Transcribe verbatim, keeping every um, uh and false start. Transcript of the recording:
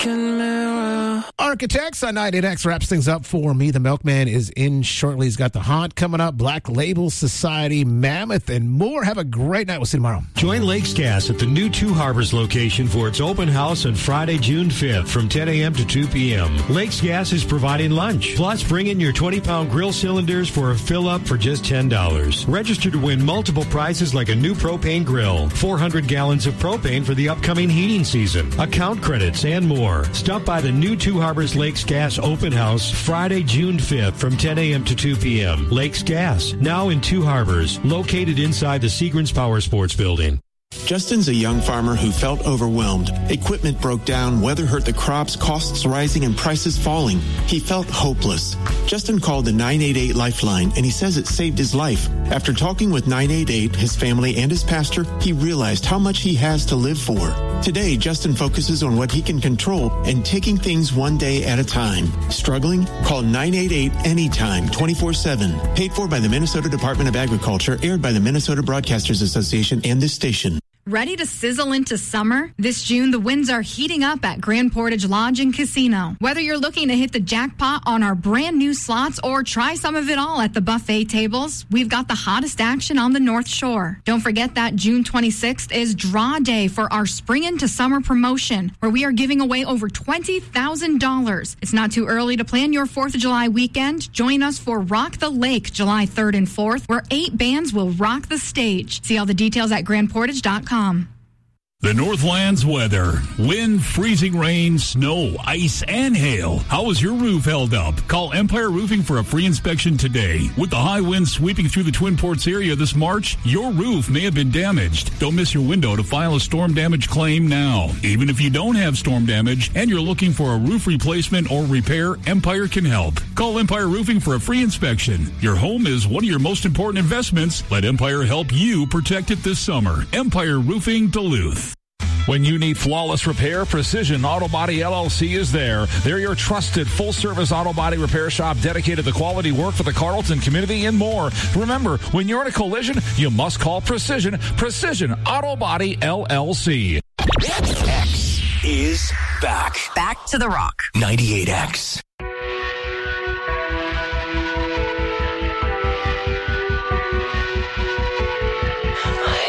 Architects on ninety-eight X wraps things up for me. The Milkman is in shortly. He's got The Haunt coming up, Black Label Society, Mammoth, and more. Have a great night. We'll see you tomorrow. Join Lakes Gas at the new Two Harbors location for its open house on Friday, June fifth from ten a.m. to two p.m. Lakes Gas is providing lunch. Plus, bring in your twenty-pound grill cylinders for a fill-up for just ten dollars. Register to win multiple prizes like a new propane grill, four hundred gallons of propane for the upcoming heating season, account credits, and more. Stop by the new Two Harbors Lakes Gas open house Friday, June fifth from ten a.m. to two p.m. Lakes Gas, now in Two Harbors, located inside the Seagrams Power Sports Building. Justin's a young farmer who felt overwhelmed. Equipment broke down, weather hurt the crops, costs rising, and prices falling. He felt hopeless. Justin called the nine eight eight Lifeline, and he says it saved his life. After talking with nine eight eight, his family, and his pastor, he realized how much he has to live for. Today, Justin focuses on what he can control and taking things one day at a time. Struggling? Call nine eight eight anytime, twenty-four seven. Paid for by the Minnesota Department of Agriculture, aired by the Minnesota Broadcasters Association and this station. Ready to sizzle into summer? This June, the winds are heating up at Grand Portage Lodge and Casino. Whether you're looking to hit the jackpot on our brand new slots or try some of it all at the buffet tables, we've got the hottest action on the North Shore. Don't forget that June twenty-sixth is Draw Day for our Spring into Summer promotion, where we are giving away over twenty thousand dollars. It's not too early to plan your fourth of July weekend. Join us for Rock the Lake July third and fourth, where eight bands will rock the stage. See all the details at grand portage dot com. The Northlands weather. Wind, freezing rain, snow, ice, and hail. How is your roof held up? Call Empire Roofing for a free inspection today. With the high winds sweeping through the Twin Ports area this March, your roof may have been damaged. Don't miss your window to file a storm damage claim now. Even if you don't have storm damage and you're looking for a roof replacement or repair, Empire can help. Call Empire Roofing for a free inspection. Your home is one of your most important investments. Let Empire help you protect it this summer. Empire Roofing Duluth. When you need flawless repair, Precision Auto Body L L C is there. They're your trusted full-service auto body repair shop dedicated to quality work for the Carlton community and more. Remember, when you're in a collision, you must call Precision. Precision Auto Body L L C. X is back. Back to the Rock. ninety-eight X.